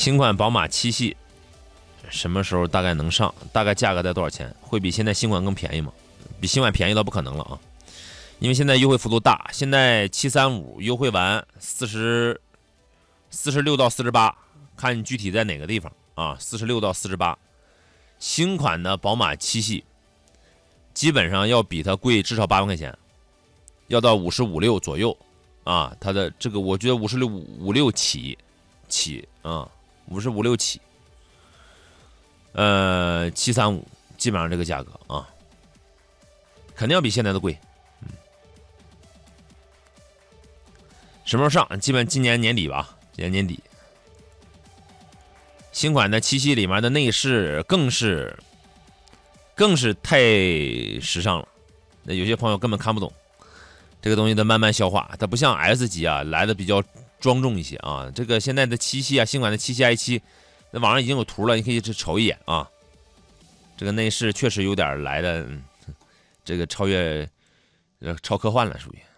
新款宝马7系什么时候大概能上？大概价格在多少钱？会比现在新款更便宜吗？比新款便宜倒不可能了啊，因为现在优惠幅度大，现在735优惠完46到48，看你具体在哪个地方啊，46到48。新款的宝马7系基本上要比它贵至少8万块钱，要到55、6左右啊。它的这个我觉得56、56起啊，55、6起。735基本上这个价格啊，肯定要比现在的贵。什么时候上？基本今年年底吧，今年年底。新款的7系里面的内饰更是太时尚了，那有些朋友根本看不懂，这个东西得慢慢消化。它不像 S 级啊来的比较庄重一些啊，这个现在的7系啊，新款的7系 i7。那网上已经有图了，你可以去瞅一眼啊。这个内饰确实有点来的，这个超科幻了，属于。